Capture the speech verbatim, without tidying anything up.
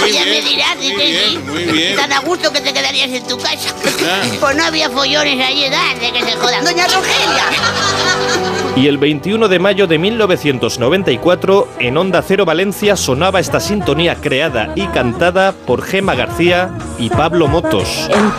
Pues ya bien, me dirás, muy sí que bien, sí. muy bien. Tan a gusto que te quedarías en tu casa. Ah. Pues no había follones allí, de que se jodan. ¡Doña Rogelia! Y el veintiuno de mayo de mil novecientos noventa y cuatro, en Onda Cero Valencia sonaba esta sintonía creada y cantada por Gema García y Pablo Motos.